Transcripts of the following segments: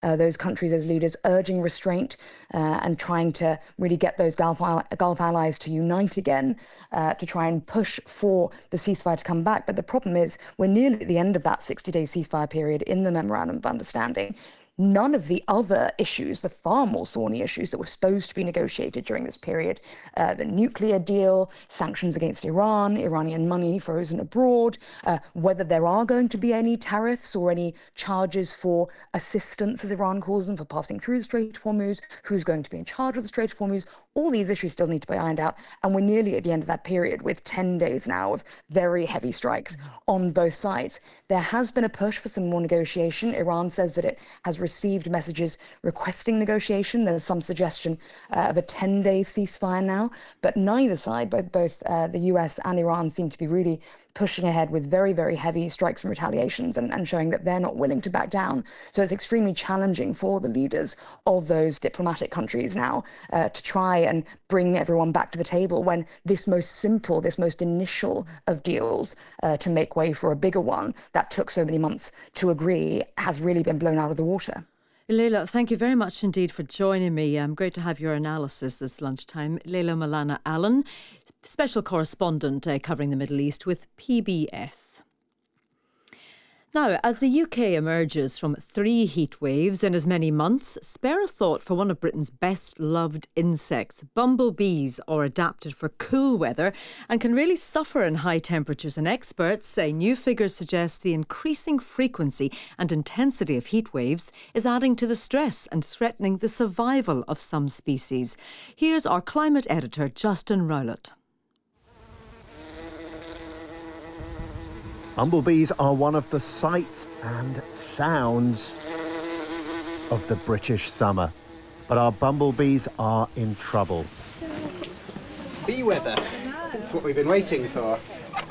those countries, those leaders urging restraint and trying to really get those Gulf allies to unite again, to try and push for the ceasefire to come back. But the problem is we're nearly at the end of that 60-day ceasefire period in the Memorandum of Understanding. None of the other issues, the far more thorny issues that were supposed to be negotiated during this period, the nuclear deal, sanctions against Iran, Iranian money frozen abroad, whether there are going to be any tariffs or any charges for assistance, as Iran calls them, for passing through the Strait of Hormuz, who's going to be in charge of the Strait of Hormuz. All these issues still need to be ironed out. And we're nearly at the end of that period with 10 days now of very heavy strikes on both sides. There has been a push for some more negotiation. Iran says that it has received messages requesting negotiation. There's some suggestion of a 10-day ceasefire now. But neither side, both the US and Iran, seem to be really pushing ahead with very, very heavy strikes and retaliations and showing that they're not willing to back down. So it's extremely challenging for the leaders of those diplomatic countries now to try and bring everyone back to the table when this most simple, this most initial of deals to make way for a bigger one that took so many months to agree has really been blown out of the water. Leila, thank you very much indeed for joining me. Great to have your analysis this lunchtime. Leila Malana-Allen, special correspondent covering the Middle East with PBS. Now, as the UK emerges from 3 heat waves in as many months, spare a thought for one of Britain's best-loved insects. Bumblebees are adapted for cool weather and can really suffer in high temperatures. And experts say new figures suggest the increasing frequency and intensity of heat waves is adding to the stress and threatening the survival of some species. Here's our climate editor, Justin Rowlett. Bumblebees are one of the sights and sounds of the British summer. But our bumblebees are in trouble. Bee weather. That's what we've been waiting for.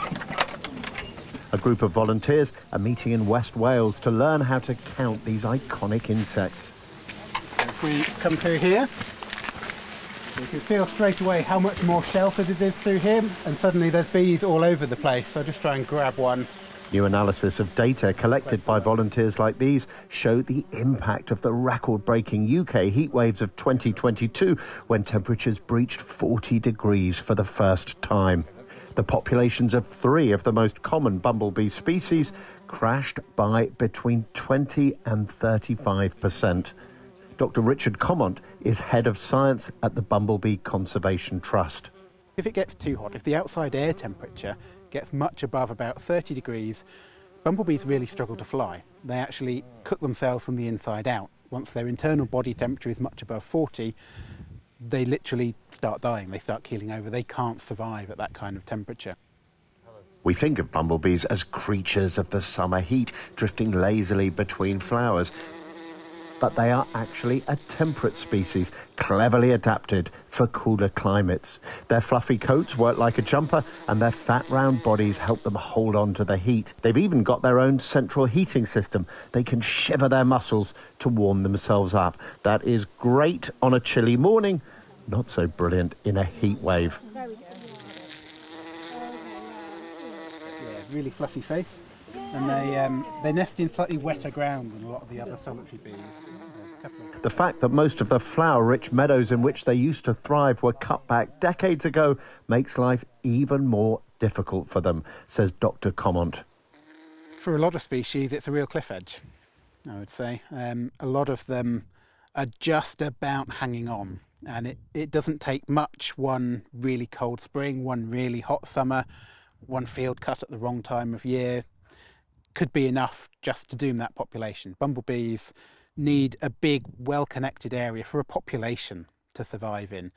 A group of volunteers are meeting in West Wales to learn how to count these iconic insects. If we come through here, you can feel straight away how much more sheltered it is through here, and suddenly there's bees all over the place, so just try and grab one. New analysis of data collected by volunteers like these show the impact of the record-breaking UK heatwaves of 2022, when temperatures breached 40 degrees for the first time. The populations of 3 of the most common bumblebee species crashed by between 20 and 35%. Dr. Richard Commont is head of science at the Bumblebee Conservation Trust. If it gets too hot, if the outside air temperature gets much above about 30 degrees, bumblebees really struggle to fly. They actually cook themselves from the inside out. Once their internal body temperature is much above 40, they literally start dying. They start keeling over. They can't survive at that kind of temperature. We think of bumblebees as creatures of the summer heat, drifting lazily between flowers. But they are actually a temperate species, cleverly adapted for cooler climates. Their fluffy coats work like a jumper, and their fat, round bodies help them hold on to the heat. They've even got their own central heating system. They can shiver their muscles to warm themselves up. That is great on a chilly morning, not so brilliant in a heat wave. Yeah, really fluffy face. And they nest in slightly wetter ground than a lot of the other solitary bees. The fact that most of the flower-rich meadows in which they used to thrive were cut back decades ago makes life even more difficult for them, says Dr. Commont. For a lot of species, it's a real cliff edge, I would say. A lot of them are just about hanging on, and it doesn't take much. One really cold spring, one really hot summer, one field cut at the wrong time of year could be enough just to doom that population. Bumblebees need a big, well-connected area for a population to survive in.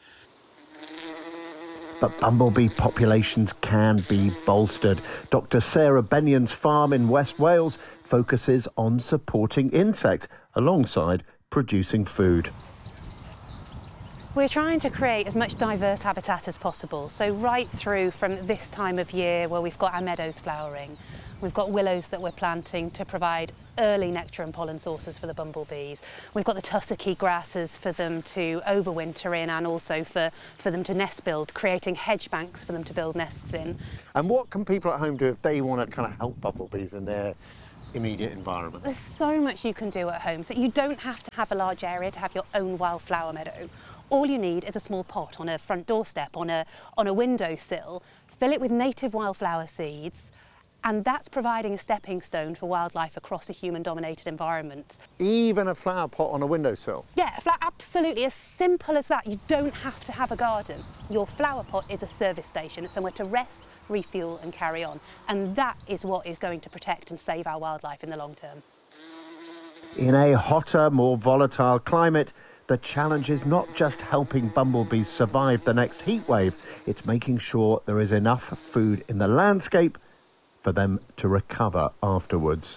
But bumblebee populations can be bolstered. Dr. Sarah Benyon's farm in West Wales focuses on supporting insects alongside producing food. We're trying to create as much diverse habitat as possible. So right through from this time of year where we've got our meadows flowering, we've got willows that we're planting to provide early nectar and pollen sources for the bumblebees. We've got the tussocky grasses for them to overwinter in, and also for them to nest build, creating hedge banks for them to build nests in. And what can people at home do if they want to kind of help bumblebees in their immediate environment? There's so much you can do at home. So you don't have to have a large area to have your own wildflower meadow. All you need is a small pot on a front doorstep, on a windowsill. Fill it with native wildflower seeds, and that's providing a stepping stone for wildlife across a human-dominated environment. Even a flower pot on a windowsill? Yeah, absolutely, as simple as that. You don't have to have a garden. Your flower pot is a service station. It's somewhere to rest, refuel and carry on. And that is what is going to protect and save our wildlife in the long term. In a hotter, more volatile climate, the challenge is not just helping bumblebees survive the next heat wave, it's making sure there is enough food in the landscape for them to recover afterwards.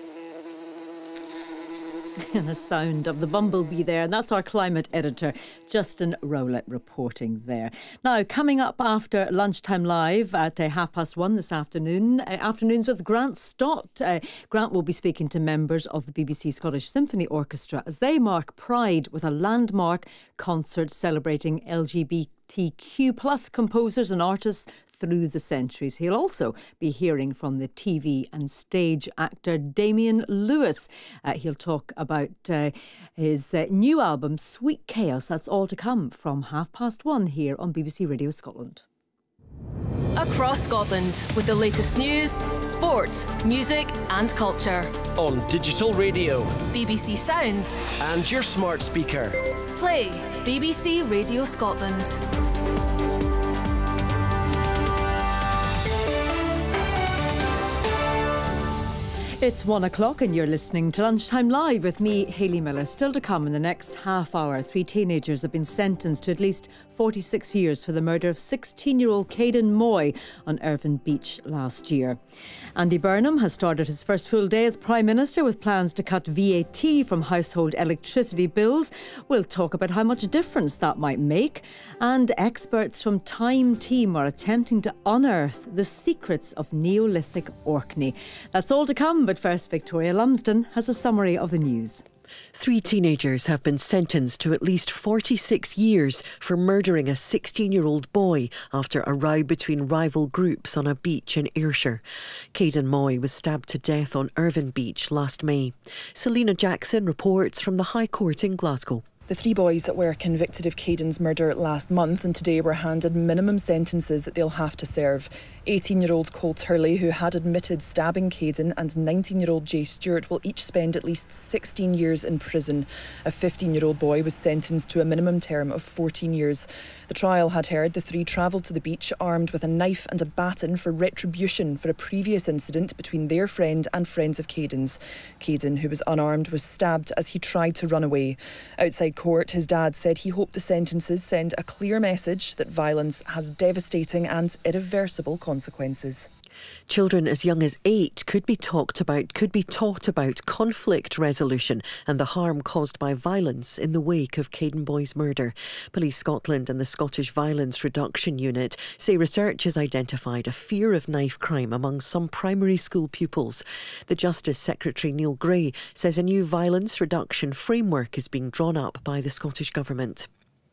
The sound of the bumblebee there, and that's our climate editor Justin Rowlett reporting there. Now, coming up after Lunchtime Live at 1:30 this afternoon, afternoons with Grant Stott. Grant will be speaking to members of the BBC Scottish Symphony Orchestra as they mark Pride with a landmark concert celebrating LGBTQ+ composers and artists through the centuries. He'll also be hearing from the TV and stage actor Damian Lewis. He'll talk about his new album, Sweet Chaos. That's all to come from 1:30 here on BBC Radio Scotland. Across Scotland with the latest news, sport, music and culture. On digital radio, BBC Sounds and your smart speaker. Play BBC Radio Scotland. It's 1:00 and you're listening to Lunchtime Live with me, Hayley Miller. Still to come in the next half hour, 3 teenagers have been sentenced to at least 46 years for the murder of 16-year-old Caden Moy on Irvine Beach last year. Andy Burnham has started his first full day as Prime Minister with plans to cut VAT from household electricity bills. We'll talk about how much difference that might make. And experts from Time Team are attempting to unearth the secrets of Neolithic Orkney. That's all to come, but first, Victoria Lumsden has a summary of the news. 3 teenagers have been sentenced to at least 46 years for murdering a 16-year-old boy after a row between rival groups on a beach in Ayrshire. Caden Moy was stabbed to death on Irvine Beach last May. Selina Jackson reports from the High Court in Glasgow. The 3 boys that were convicted of Caden's murder last month and today were handed minimum sentences that they'll have to serve. 18-year-old Cole Turley, who had admitted stabbing Caden, and 19-year-old Jay Stewart will each spend at least 16 years in prison. A 15-year-old boy was sentenced to a minimum term of 14 years. The trial had heard the 3 travelled to the beach armed with a knife and a baton for retribution for a previous incident between their friend and friends of Caden's. Caden, who was unarmed, was stabbed as he tried to run away. Outside court, his dad said he hoped the sentences send a clear message that violence has devastating and irreversible consequences. Children as young as 8 could be taught about conflict resolution and the harm caused by violence in the wake of Caden Moy's murder. Police Scotland and the Scottish Violence Reduction Unit say research has identified a fear of knife crime among some primary school pupils. The Justice Secretary Neil Gray says a new violence reduction framework is being drawn up by the Scottish Government.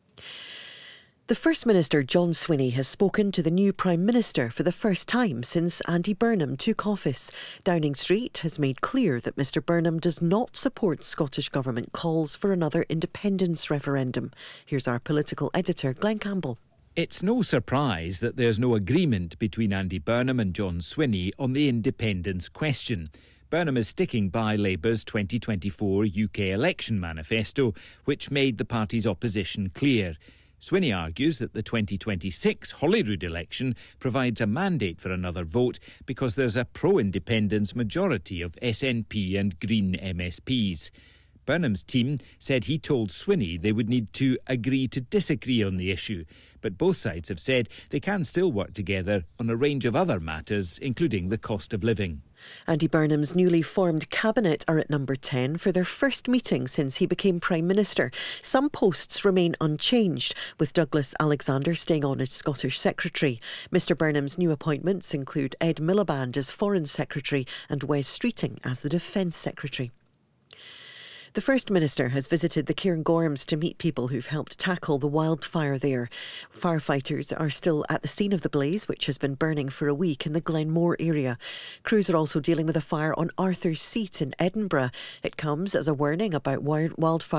The First Minister, John Swinney, has spoken to the new Prime Minister for the first time since Andy Burnham took office. Downing Street has made clear that Mr Burnham does not support Scottish Government calls for another independence referendum. Here's our political editor, Glenn Campbell. It's no surprise that there's no agreement between Andy Burnham and John Swinney on the independence question. Burnham is sticking by Labour's 2024 UK election manifesto, which made the party's opposition clear. Swinney argues that the 2026 Holyrood election provides a mandate for another vote because there's a pro-independence majority of SNP and Green MSPs. Burnham's team said he told Swinney they would need to agree to disagree on the issue, but both sides have said they can still work together on a range of other matters, including the cost of living. Andy Burnham's newly formed cabinet are at number 10 for their first meeting since he became Prime Minister. Some posts remain unchanged, with Douglas Alexander staying on as Scottish Secretary. Mr Burnham's new appointments include Ed Miliband as Foreign Secretary and Wes Streeting as the Defence Secretary. The First Minister has visited the Cairngorms to meet people who've helped tackle the wildfire there. Firefighters are still at the scene of the blaze, which has been burning for a week in the Glenmore area. Crews are also dealing with a fire on Arthur's Seat in Edinburgh. It comes as a warning about wildfire